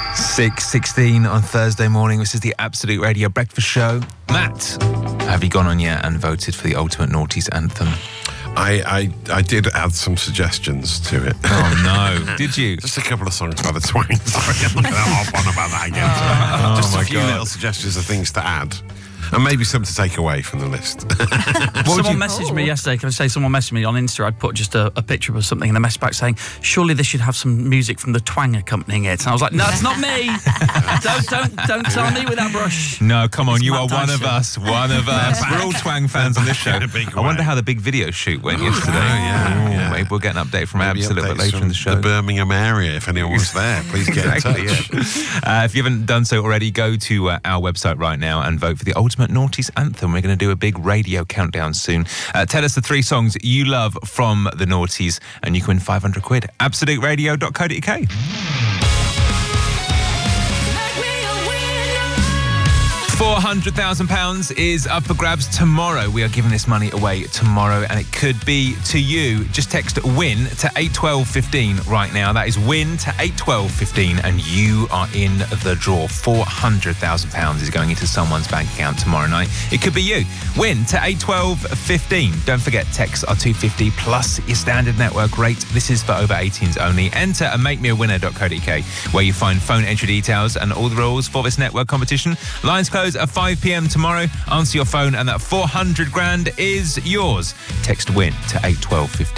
6:16 on Thursday morning. This is the Absolute Radio Breakfast Show. Matt, have you gone on yet and voted for the Ultimate Naughties Anthem? I did add some suggestions to it. Oh, no. Did you? Just a couple of songs by the Twangs. Sorry, I'm not going to hop on about that again. Just a few little suggestions of things to add. And maybe some to take away from the list. Someone messaged me yesterday. Can I say someone messaged me on Insta? I'd put just a picture of something and a message back saying, surely this should have some music from the Twang accompanying it. And I was like, no, it's not me. don't tell me with that brush. No, come on, It's you Matt are one Dyson. of us. One of us. We're all Twang fans on this show. In a big I wonder way. how the big video shoot went yesterday. yeah. Maybe we'll get an update from Maybe Absolute a bit updates later in from the show. the Birmingham area, if anyone was there. Please get Exactly, in touch. yeah. If you haven't done so already, go to our website right now and vote for the Ultimate Naughties Anthem. We're going to do a big radio countdown soon. Tell us the 3 songs you love from the Naughties and you can win £500. AbsoluteRadio.co.uk. £400,000 is up for grabs tomorrow. We are giving this money away tomorrow and it could be to you. Just text WIN to 81215 right now. That is WIN to 81215 and you are in the draw. £400,000 is going into someone's bank account tomorrow night. It could be you. WIN to 81215. Don't forget, texts are $2.50 plus your standard network rate. This is for over 18s only. Enter at makemeawinner.co.uk where you find phone entry details and all the rules for this network competition. Lines close at 5 p.m. tomorrow. Answer your phone and that 400 grand is yours. Text WIN to 81215.